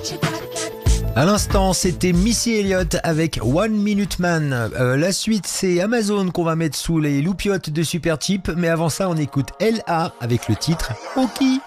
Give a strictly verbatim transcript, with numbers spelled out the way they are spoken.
À l'instant, c'était Missy Elliott avec One Minute Man. Euh, la suite, c'est Amazon qu'on va mettre sous les loupiottes de Super Cheap. Mais avant ça, on écoute L A avec le titre Oki.